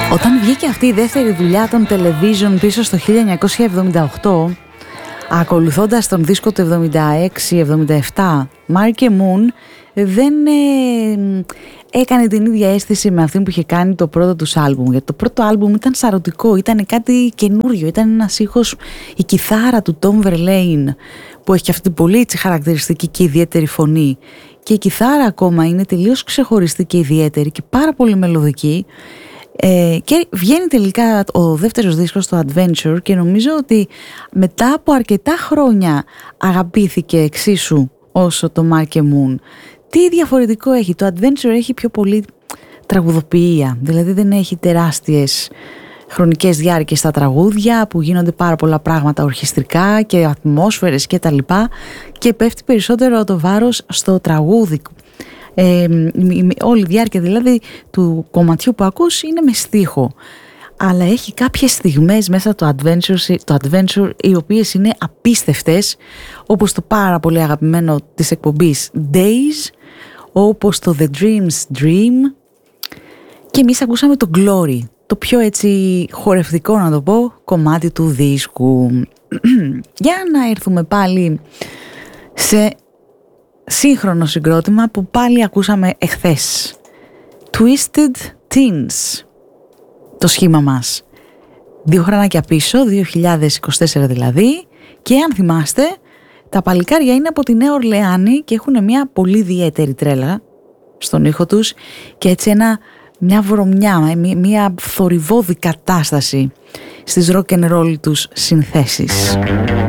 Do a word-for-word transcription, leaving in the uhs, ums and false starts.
Όταν βγήκε αυτή η δεύτερη δουλειά των Television πίσω στο χίλια εννιακόσια εβδομήντα οκτώ, ακολουθώντας τον δίσκο του εβδομήντα έξι εβδομήντα επτά, Mark and Moon δεν ε, έκανε την ίδια αίσθηση με αυτή που είχε κάνει το πρώτο τους άλμπουμ. Γιατί το πρώτο άλμπουμ ήταν σαρωτικό, ήταν κάτι καινούριο, ήταν ένας ήχος, η κιθάρα του Tom Verlaine, που έχει αυτή την πολύ έτσι χαρακτηριστική και ιδιαίτερη φωνή. Και η κιθάρα ακόμα είναι τελείως ξεχωριστή και ιδιαίτερη και πάρα πολύ μελωδική. Ε, και βγαίνει τελικά ο δεύτερος δίσκος, το Adventure, και νομίζω ότι μετά από αρκετά χρόνια αγαπήθηκε εξίσου όσο το Mark and Moon. Τι διαφορετικό έχει? Το Adventure έχει πιο πολύ τραγουδοποιία, δηλαδή δεν έχει τεράστιες χρονικές διάρκειες στα τραγούδια που γίνονται πάρα πολλά πράγματα ορχιστρικά και ατμόσφαιρες και τα λοιπά, και πέφτει περισσότερο το βάρος στο τραγούδι. Ε, όλη η διάρκεια δηλαδή του κομματιού που ακούς είναι με στίχο, αλλά έχει κάποιες στιγμές μέσα το Adventure, το Adventure οι οποίες είναι απίστευτες, όπως το πάρα πολύ αγαπημένο της εκπομπής Days, όπως το The Dream's Dream, και εμείς ακούσαμε το Glory, το πιο έτσι χορευτικό, να το πω, κομμάτι του δίσκου. Για να έρθουμε πάλι σε σύγχρονο συγκρότημα που πάλι ακούσαμε εχθές. Twisted Teens, το σχήμα μας. Δύο χρονάκια πίσω, δύο χιλιάδες είκοσι τέσσερα δηλαδή, και αν θυμάστε, τα παλικάρια είναι από τη Νέα Ορλεάνη και έχουν μια πολύ ιδιαίτερη τρέλα στον ήχο τους και έτσι ένα, μια βρωμιά, μια, μια θορυβώδη κατάσταση στις rock and roll τους συνθέσεις.